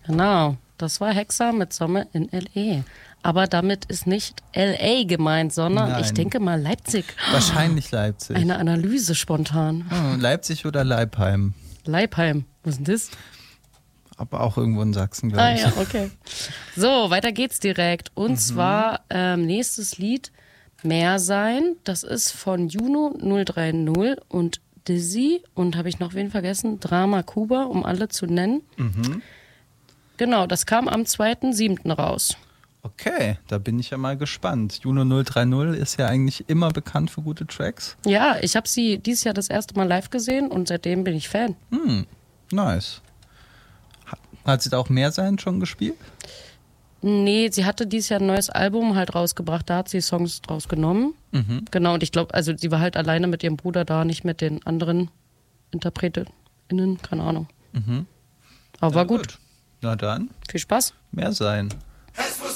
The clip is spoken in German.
Genau, das war Hexa mit Sommer in L.A. Aber damit ist nicht L.A. gemeint, sondern Nein. ich denke mal Leipzig. Wahrscheinlich Leipzig. Eine Analyse spontan. Leipzig oder Leipheim. Leipheim, was ist denn das? Aber auch irgendwo in Sachsen, glaube ich. Ja, okay. So, weiter geht's direkt. Und zwar nächstes Lied, Mehr sein. Das ist von Juno 030 und Dizzy. Und habe ich noch wen vergessen? Drama Kuba, um alle zu nennen. Genau, das kam am 2.7. raus. Okay, da bin ich ja mal gespannt. Juno 030 ist ja eigentlich immer bekannt für gute Tracks. Ja, ich habe sie dieses Jahr das erste Mal live gesehen und seitdem bin ich Fan. Nice. Hat sie da auch Mehr sein schon gespielt? Nee, sie hatte dieses Jahr ein neues Album halt rausgebracht, da hat sie Songs draus genommen. Genau, und ich glaube, also sie war halt alleine mit ihrem Bruder da, nicht mit den anderen InterpretInnen, keine Ahnung. Aber war gut. Na dann, Viel Spaß. Mehr sein.